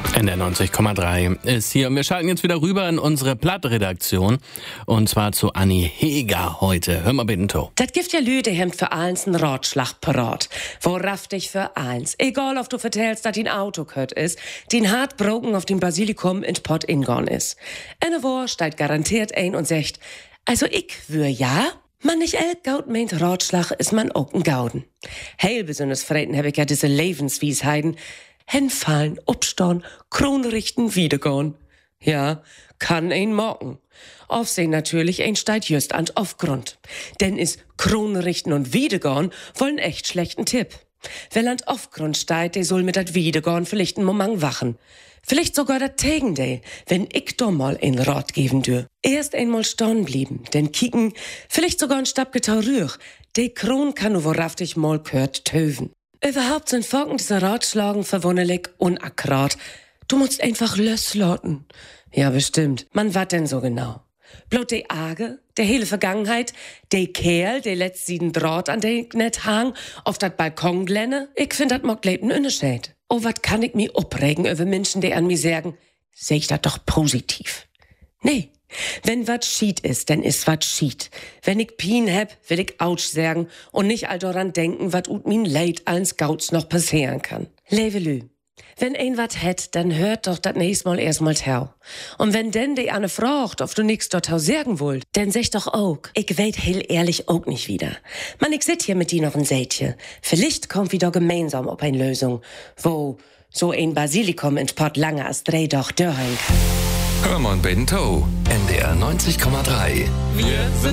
In der 90,3 ist hier. Und wir schalten jetzt wieder rüber in unsere Blattredaktion. Und zwar zu Anni Heger heute. Hör mal bitte, To. Das gibt ja Lüde hemmt für eins ein Ratschlag parat. Worauf dich für eins. Egal, ob du vertellst, dass dein Auto kört ist, den hart broken auf dem Basilikum in Pott ingon ist. Eine Woche steigt garantiert ein und sagt, also ich wür ja, man nicht elk Gaut meint Ratschlag, ist man auch ein Gauden. Heil besonders Freten hab ich ja diese Lebenswiesheiten. Hinfallen, upstauen, Krone richten, wiedergorn. Ja, kann ein morgen. Aufsehen natürlich ein steigt just an Aufgrund. Denn ist Krone richten und wiedergorn wollen echt schlechten Tipp. Wer an Aufgrund steigt, der soll mit dat Wiedergorn vielleicht einen Moment wachen. Vielleicht sogar dat Tegendale, wenn ich doch mal ein Rat geben dür. Erst einmal staunen blieben, denn kicken, vielleicht sogar ein Stabgetau rühr. De Kron kann nur worauf dich mal gehört töven. Überhaupt sind folgende Ratschlagen verwunderlich unakkurat. Du musst einfach loslassen. Ja, bestimmt. Man wat denn so genau? Bloß de Arge, der hele Vergangenheit, de Kerl, der letzt sieden Draht an de net hang, auf dat Balkon glenne, ich find dat mock lebten Unterschied. Oh, wat kann ich mi opregen über Menschen, die an mi sagen, seh ich dat doch positiv. Nee. Wenn wat schied ist, dann ist wat schied. Wenn ich Pien heb, will ich Autsch sagen und nicht all daran denken, wat ut min Leid als Gauts noch passieren kann. Levelü. Wenn ein wat het, dann hört doch dat nächst Mal erstmal tau. Und wenn denn die Anne fragt, ob du nix dort tau sagen wollt, dann sag doch auch, ich weet heel ehrlich auch nicht wieder. Man, ich sit hier mit dir noch ein Sätje. Vielleicht kommt wieder gemeinsam op ein Lösung, wo so ein Basilikum in Pott lange als Dreh doch dörren kann. Hörmann Bento, NDR 90,3. Wir sind